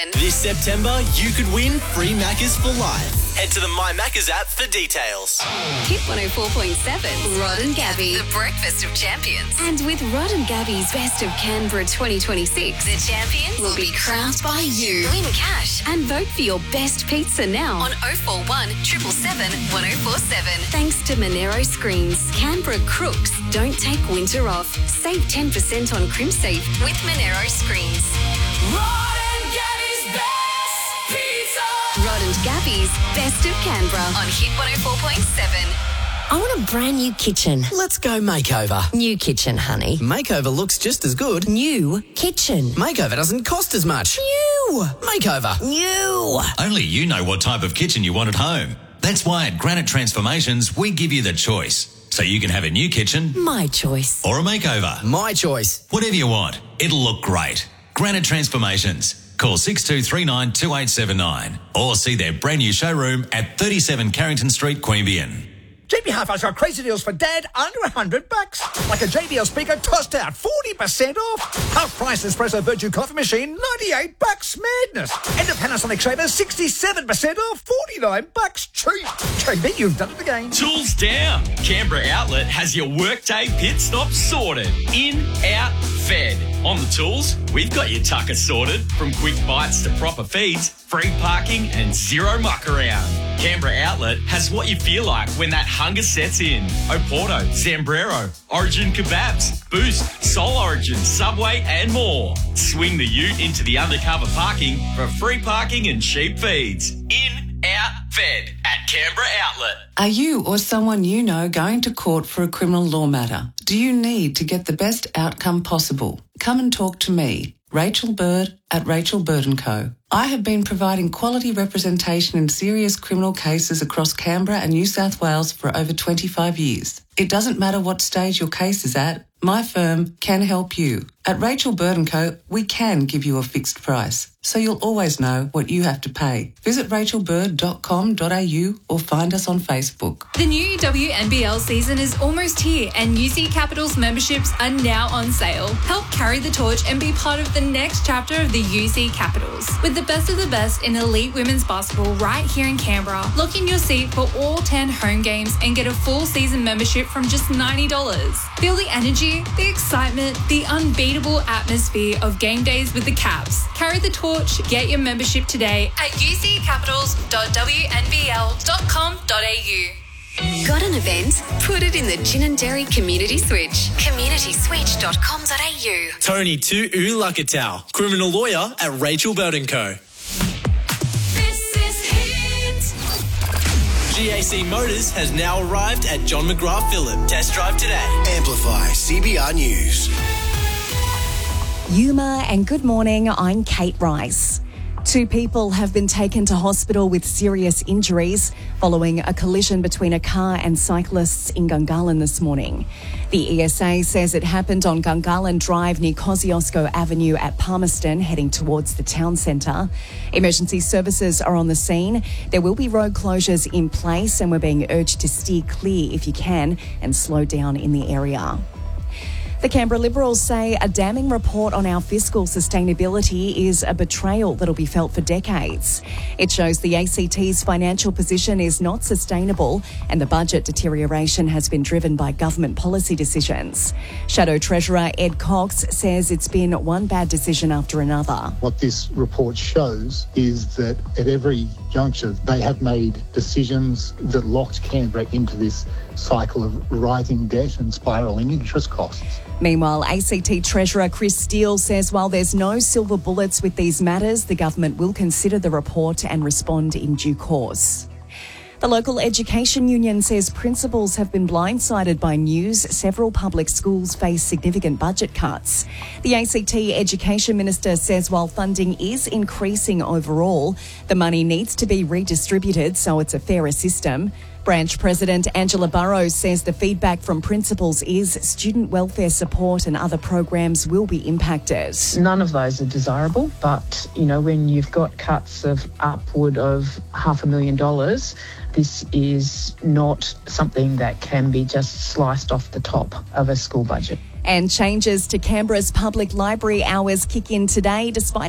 This September, you could win free Maccas for life. Head to the My Maccas app for details. Hit 104.7, Rod and Gabby, the breakfast of champions. And with Rod and Gabby's Best of Canberra 2026, the champions will be crowned by you. Win cash and vote for your best pizza now on 041 777 1047. Thanks to Monero Screens, Canberra crooks don't take winter off. Save 10% on CrimSafe with Monero Screens. Rod and Gabby's Best Pizza. Rod and Gabby's Best of Canberra on Hit 104.7. I want a brand new kitchen. Let's go makeover. New kitchen, honey. Makeover looks just as good. New kitchen. Makeover doesn't cost as much. New. Makeover. New. Only you know what type of kitchen you want at home. That's why at Granite Transformations, we give you the choice. So you can have a new kitchen. My choice. Or a makeover. My choice. Whatever you want. It'll look great. Granite Transformations. Call 6239 2879 or see their brand new showroom at 37 Carrington Street, Queanbeyan. JB Hi-Fi's got crazy deals for Dad under $100. Like a JBL speaker tossed out 40% off. Half price espresso Virtue coffee machine, $98. Madness. And a Panasonic shaver, 67% off, $49. Cheap. JB, you've done it again. Tools down. Canberra Outlet has your workday pit stop sorted. In, out, fed. On the tools, we've got your tucker sorted. From quick bites to proper feeds, free parking and zero muck around. Canberra Outlet has what you feel like when that hunger sets in. Oporto, Zambrero, Origin Kebabs, Boost, Soul Origin, Subway and more. Swing the ute into the undercover parking for free parking and cheap feeds. In, out, fed at Canberra Outlet. Are you or someone you know going to court for a criminal law matter? Do you need to get the best outcome possible? Come and talk to me, Rachel Bird at Rachel Bird & Co. I have been providing quality representation in serious criminal cases across Canberra and New South Wales for over 25 years. It doesn't matter what stage your case is at, my firm can help you. At Rachel Bird & Co, we can give you a fixed price, so you'll always know what you have to pay. Visit rachelbird.com.au or find us on Facebook. The new WNBL season is almost here and UC Capital's memberships are now on sale. Help carry the torch and be part of the next chapter of the UC Capitals. With the best of the best in elite women's basketball right here in Canberra, lock in your seat for all 10 home games and get a full season membership from just $90. Feel the energy, the excitement, the unbeatable atmosphere of game days with the Caps. Carry the torch, get your membership today at uccapitals.wnbl.com.au. Got an event? Put it in the Gin and Dairy Community Switch. communityswitch.com.au. Tony Tu Lakatau, criminal lawyer at Rachel Bird & Co. This is Hit. GAC Motors has now arrived at John McGrath Phillip. Test drive today. Amplify CBR News. Yuma and good morning, I'm Kate Rice. 2 people have been taken to hospital with serious injuries following a collision between a car and cyclists in Gungahlin this morning. The ESA says it happened on Gungahlin Drive near Kosciuszko Avenue at Palmerston, heading towards the town centre. Emergency services are on the scene. There will be road closures in place and we're being urged to steer clear if you can and slow down in the area. The Canberra Liberals say a damning report on our fiscal sustainability is a betrayal that'll be felt for decades. It shows the ACT's financial position is not sustainable and the budget deterioration has been driven by government policy decisions. Shadow Treasurer Ed Cox says it's been one bad decision after another. What this report shows is that at every juncture they have made decisions that locked Canberra into this cycle of rising debt and spiralling interest costs. Meanwhile, ACT Treasurer Chris Steele says while there's no silver bullets with these matters, the government will consider the report and respond in due course. The local education union says principals have been blindsided by news several public schools face significant budget cuts. The ACT Education Minister says while funding is increasing overall, the money needs to be redistributed so it's a fairer system. Branch President Angela Burrows says the feedback from principals is student welfare support and other programs will be impacted. None of those are desirable, but, when you've got cuts of upward of $500,000, this is not something that can be just sliced off the top of a school budget. And changes to Canberra's public library hours kick in today despite